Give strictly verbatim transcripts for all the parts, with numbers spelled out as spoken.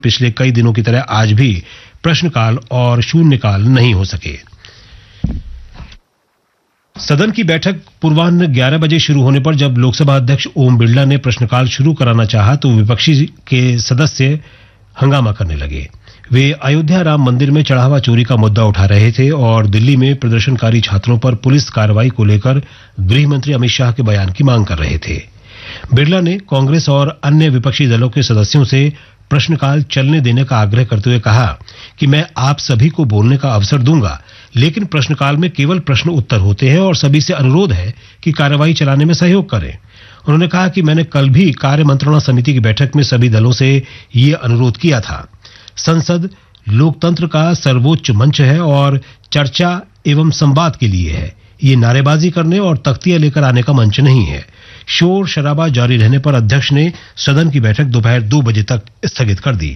पिछले कई दिनों की तरह आज भी प्रश्नकाल और शून्यकाल नहीं हो सके। सदन की बैठक पूर्वाह्न ग्यारह बजे शुरू होने पर जब लोकसभा अध्यक्ष ओम बिरला ने प्रश्नकाल शुरू कराना चाहा तो विपक्षी के सदस्य हंगामा करने लगे। वे अयोध्या राम मंदिर में चढ़ावा चोरी का मुद्दा उठा रहे थे और दिल्ली में प्रदर्शनकारी छात्रों पर पुलिस कार्रवाई को लेकर गृह मंत्री अमित शाह के बयान की मांग कर रहे थे। बिरला ने कांग्रेस और अन्य विपक्षी दलों के सदस्यों से प्रश्नकाल चलने देने का आग्रह करते हुए कहा कि मैं आप सभी को बोलने का अवसर दूंगा, लेकिन प्रश्नकाल में केवल प्रश्न उत्तर होते हैं और सभी से अनुरोध है कि कार्रवाई चलाने में सहयोग करें। उन्होंने कहा कि मैंने कल भी कार्य मंत्रणा समिति की बैठक में सभी दलों से ये अनुरोध किया था। संसद लोकतंत्र का सर्वोच्च मंच है और चर्चा एवं संवाद के लिए है। ये नारेबाजी करने और तख्तियां लेकर आने का मंच नहीं है। शोर शराबा जारी रहने पर अध्यक्ष ने सदन की बैठक दोपहर दो बजे तक स्थगित कर दी।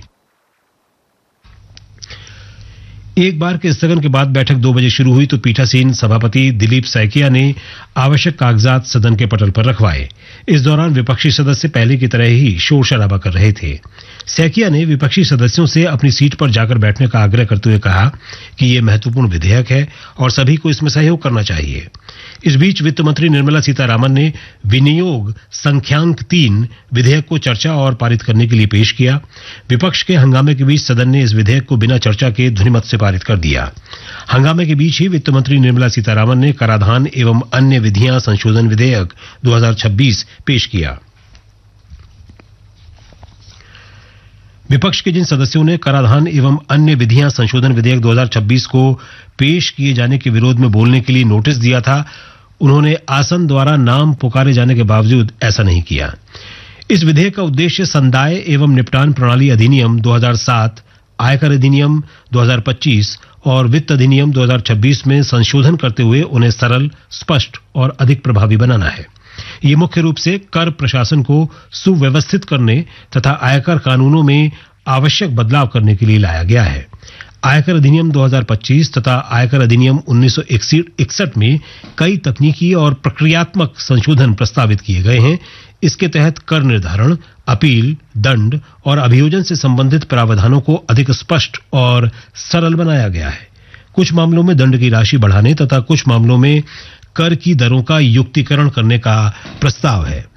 एक बार के स्थगन के बाद बैठक दो बजे शुरू हुई तो पीठासीन सभापति दिलीप सैकिया ने आवश्यक कागजात सदन के पटल पर रखवाए। इस दौरान विपक्षी सदस्य पहले की तरह ही शोर शराबा कर रहे थे। सैकिया ने विपक्षी सदस्यों से अपनी सीट पर जाकर बैठने का आग्रह करते हुए कहा कि यह महत्वपूर्ण विधेयक है और सभी को इसमें सहयोग करना चाहिए। इस बीच वित्त मंत्री निर्मला सीतारामन ने विनियोग संख्यांक तीन विधेयक को चर्चा और पारित करने के लिए पेश किया। विपक्ष के हंगामे के बीच सदन ने इस विधेयक को बिना चर्चा के ध्वनिमत से पारित कर दिया। हंगामे के बीच ही वित्त मंत्री निर्मला सीतारामन ने कराधान एवं अन्य विधियां संशोधन विधेयक दो हज़ार छब्बीस पेश किया। विपक्ष के जिन सदस्यों ने कराधान एवं अन्य विधियां संशोधन विधेयक दो हज़ार छब्बीस को पेश किए जाने के विरोध में बोलने के लिए नोटिस दिया था, उन्होंने आसन द्वारा नाम पुकारे जाने के बावजूद ऐसा नहीं किया। इस विधेयक का उद्देश्य संदाय एवं निपटान प्रणाली अधिनियम दो हज़ार सात, आयकर अधिनियम दो हज़ार पच्चीस और वित्त अधिनियम दो हज़ार छब्बीस में संशोधन करते हुए उन्हें सरल, स्पष्ट और अधिक प्रभावी बनाना है। ये मुख्य रूप से कर प्रशासन को सुव्यवस्थित करने तथा आयकर कानूनों में आवश्यक बदलाव करने के लिए लाया गया है। आयकर अधिनियम दो हज़ार पच्चीस तथा आयकर अधिनियम उन्नीस सौ इकसठ में कई तकनीकी और प्रक्रियात्मक संशोधन प्रस्तावित किए गए हैं। इसके तहत कर निर्धारण, अपील, दंड और अभियोजन से संबंधित प्रावधानों को अधिक स्पष्ट और सरल बनाया गया है। कुछ मामलों में दंड की राशि बढ़ाने तथा कुछ मामलों में कर की दरों का युक्तिकरण करने का प्रस्ताव है।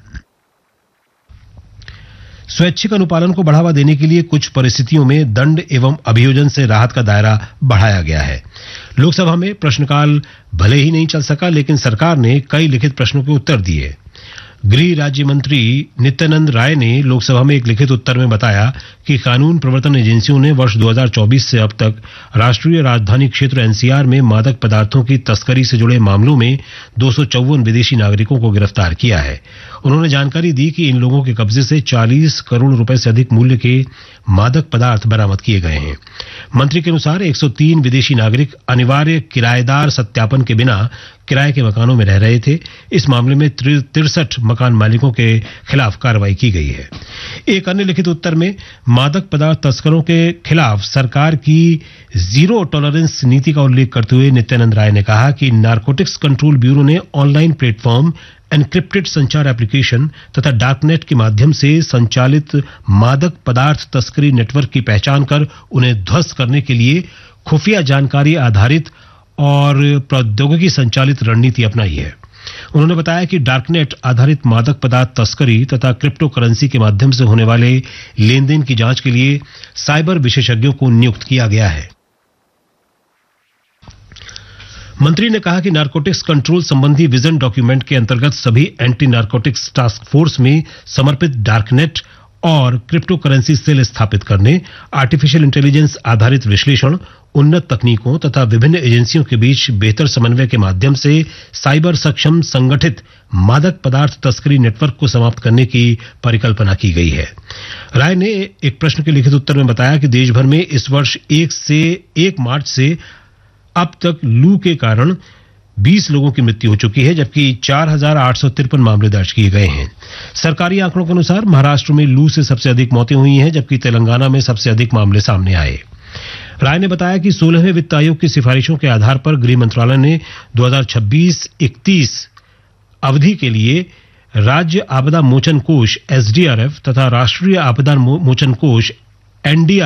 स्वैच्छिक अनुपालन को बढ़ावा देने के लिए कुछ परिस्थितियों में दंड एवं अभियोजन से राहत का दायरा बढ़ाया गया है। लोकसभा में प्रश्नकाल भले ही नहीं चल सका, लेकिन सरकार ने कई लिखित प्रश्नों के उत्तर दिए। गृह राज्य मंत्री नित्यानंद राय ने लोकसभा में एक लिखित उत्तर में बताया कि कानून प्रवर्तन एजेंसियों ने वर्ष दो हज़ार चौबीस से अब तक राष्ट्रीय राजधानी क्षेत्र एनसीआर में मादक पदार्थों की तस्करी से जुड़े मामलों में दो सौ चौवन विदेशी नागरिकों को गिरफ्तार किया है। उन्होंने जानकारी दी कि इन लोगों के कब्जे से चालीस करोड़ रुपए से अधिक मूल्य के मादक पदार्थ बरामद किए गए हैं। मंत्री के अनुसार एक सौ तीन विदेशी नागरिक अनिवार्य किराएदार सत्यापन के बिना किराए के मकानों में रह रहे थे। इस मामले में तिरसठ मकान मालिकों के खिलाफ कार्रवाई की गई है। एक अन्य लिखित उत्तर में मादक पदार्थ तस्करों के खिलाफ सरकार की जीरो टॉलरेंस नीति का उल्लेख करते हुए नित्यानंद राय ने कहा कि नारकोटिक्स कंट्रोल ब्यूरो ने ऑनलाइन प्लेटफॉर्म, एनक्रिप्टेड संचार एप्लीकेशन तथा डार्कनेट के माध्यम से संचालित मादक पदार्थ तस्करी नेटवर्क की पहचान कर उन्हें ध्वस्त करने के लिए खुफिया जानकारी आधारित और प्रौद्योगिकी संचालित रणनीति अपनाई है। उन्होंने बताया कि डार्कनेट आधारित मादक पदार्थ तस्करी तथा क्रिप्टो करेंसी के माध्यम से होने वाले लेन देन की जांच के लिए साइबर विशेषज्ञों को नियुक्त किया गया है। मंत्री ने कहा कि नारकोटिक्स कंट्रोल संबंधी विजन डॉक्यूमेंट के अंतर्गत सभी एंटी नारकोटिक्स टास्क फोर्स में समर्पित डार्कनेट और क्रिप्टो करेंसी सेल स्थापित करने, आर्टिफिशियल इंटेलिजेंस आधारित विश्लेषण, उन्नत तकनीकों तथा विभिन्न एजेंसियों के बीच बेहतर समन्वय के माध्यम से साइबर सक्षम संगठित मादक पदार्थ तस्करी नेटवर्क को समाप्त करने की परिकल्पना की गई है। राय ने एक प्रश्न के लिखित उत्तर में बताया कि देश भर में इस वर्ष एक से एक मार्च से अब तक लू के कारण बीस लोगों की मृत्यु हो चुकी है, जबकि चार हजार आठ सौ तिरपन मामले दर्ज किए गए हैं। सरकारी आंकड़ों के अनुसार महाराष्ट्र में लू से सबसे अधिक मौतें हुई हैं, जबकि तेलंगाना में सबसे अधिक मामले सामने आए। राय ने बताया कि सोलहवें वित्त आयोग की सिफारिशों के आधार पर गृह मंत्रालय ने दो हज़ार छब्बीस इकतीस अवधि के लिए राज्य आपदा मोचन कोष एसडीआरएफ तथा राष्ट्रीय आपदा मोचन कोष एनडीआरएफ